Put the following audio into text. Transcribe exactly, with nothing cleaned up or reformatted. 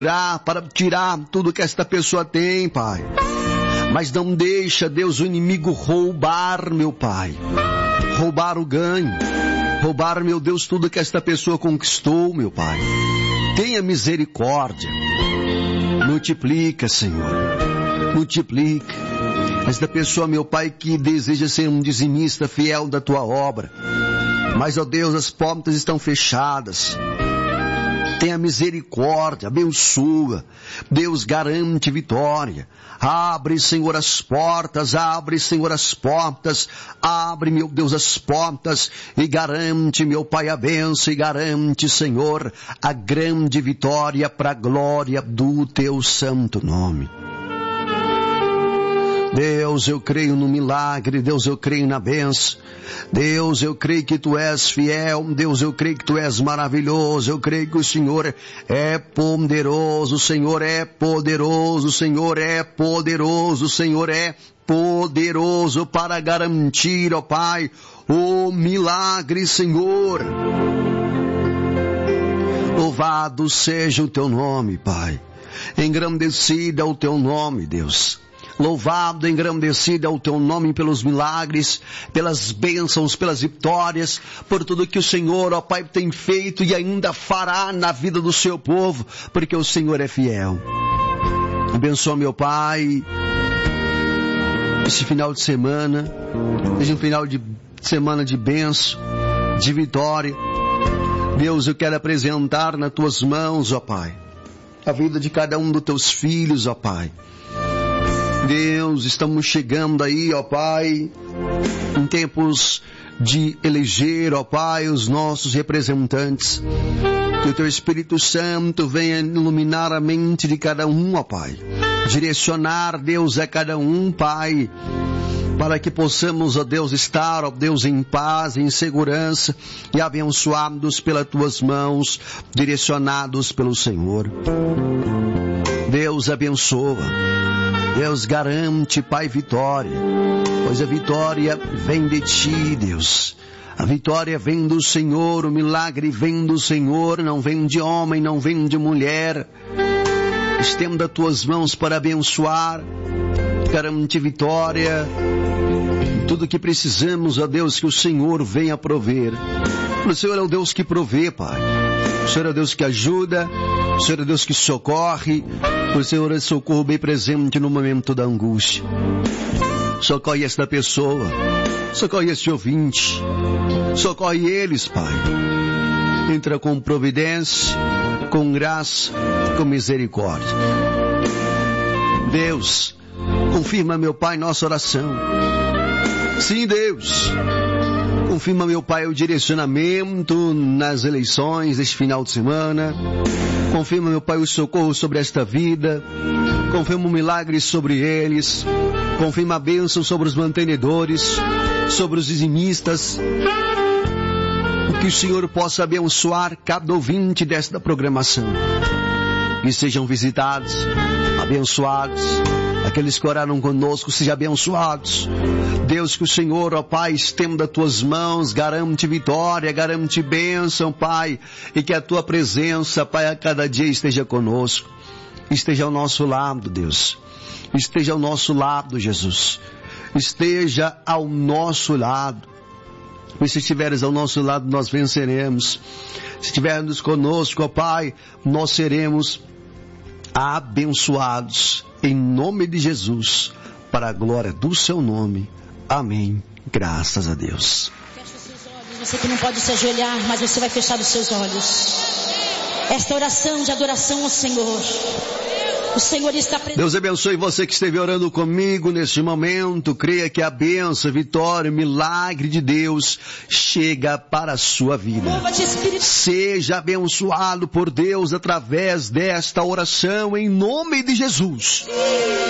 para tirar tudo que esta pessoa tem, Pai. Mas não deixa, Deus, o inimigo roubar, meu Pai. Roubar o ganho. Roubar, meu Deus, tudo que esta pessoa conquistou, meu Pai. Tenha misericórdia. Multiplica, Senhor. Multiplica. Esta pessoa, meu Pai, que deseja ser um dizimista fiel da Tua obra. Mas, ó Deus, as portas estão fechadas. Tenha misericórdia, abençoa. Deus, garante vitória. Abre, Senhor, as portas, abre, Senhor, as portas. Abre, meu Deus, as portas e garante, meu Pai, a bênção e garante, Senhor, a grande vitória para a glória do Teu santo nome. Deus, eu creio no milagre. Deus, eu creio na bênção. Deus, eu creio que Tu és fiel. Deus, eu creio que Tu és maravilhoso. Eu creio que o Senhor é poderoso. O Senhor é poderoso. O Senhor é poderoso. O Senhor é poderoso para garantir, ó Pai, o milagre, Senhor. Louvado seja o Teu nome, Pai. Engrandecido é o Teu nome, Deus. Louvado, engrandecido é o Teu nome pelos milagres, pelas bênçãos, pelas vitórias, por tudo que o Senhor, ó Pai, tem feito e ainda fará na vida do Seu povo, porque o Senhor é fiel. Abençoa, meu Pai, esse final de semana, seja um final de semana de bênção, de vitória. Deus, eu quero apresentar nas Tuas mãos, ó Pai, a vida de cada um dos Teus filhos, ó Pai. Deus, estamos chegando aí, ó Pai, em tempos de eleger, ó Pai, os nossos representantes. Que o Teu Espírito Santo venha iluminar a mente de cada um, ó Pai. Direcionar, Deus, a cada um, Pai, para que possamos, ó Deus, estar, ó Deus, em paz, em segurança e abençoados pelas Tuas mãos, direcionados pelo Senhor. Deus, abençoa. Deus, garante, Pai, vitória, pois a vitória vem de Ti, Deus. A vitória vem do Senhor, o milagre vem do Senhor, não vem de homem, não vem de mulher. Estenda as Tuas mãos para abençoar, garante vitória. Tudo que precisamos, ó Deus, que o Senhor venha prover. O Senhor é o Deus que provê, Pai. O Senhor é o Deus que ajuda. O Senhor é o Deus que socorre. O Senhor é socorro bem presente no momento da angústia. Socorre esta pessoa. Socorre este ouvinte. Socorre eles, Pai. Entra com providência, com graça, com misericórdia. Deus, confirma, meu Pai, nossa oração. Sim, Deus. Confirma, meu Pai, o direcionamento nas eleições deste final de semana. Confirma, meu Pai, o socorro sobre esta vida. Confirma o milagre sobre eles. Confirma a bênção sobre os mantenedores, sobre os dizimistas. Que o Senhor possa abençoar cada ouvinte desta programação. Que sejam visitados, abençoados. Aqueles que oraram conosco, sejam abençoados. Deus, que o Senhor, ó Pai, estenda as Tuas mãos, garante vitória, garante bênção, Pai. E que a Tua presença, Pai, a cada dia esteja conosco. Esteja ao nosso lado, Deus. Esteja ao nosso lado, Jesus. Esteja ao nosso lado. E se estiveres ao nosso lado, nós venceremos. Se estiveres conosco, ó Pai, nós seremos abençoados. Em nome de Jesus, para a glória do Seu nome. Amém. Graças a Deus. Feche os seus olhos. Você que não pode se ajoelhar, mas você vai fechar os seus olhos. Esta oração de adoração ao Senhor. O Senhor está presente. Deus abençoe você que esteve orando comigo neste momento. Creia que a bênção, a vitória, o milagre de Deus chega para a sua vida. Seja abençoado por Deus através desta oração em nome de Jesus.